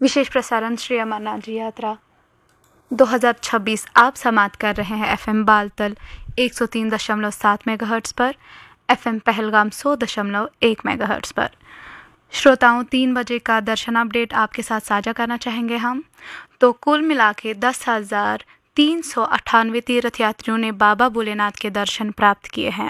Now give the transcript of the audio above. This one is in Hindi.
विशेष प्रसारण श्री अमरनाथ जी यात्रा 2026 आप समाप्त कर रहे हैं FM बालतल 103.7 मेगाहर्ट्ज़ पर, FM पहलगाम 100.1 मेगाहर्ट्ज़ पर। श्रोताओं, 3 बजे का दर्शन अपडेट आपके साथ साझा करना चाहेंगे हम। तो कुल मिला के 10,398 तीर्थयात्रियों ने बाबा भोलेनाथ के दर्शन प्राप्त किए हैं।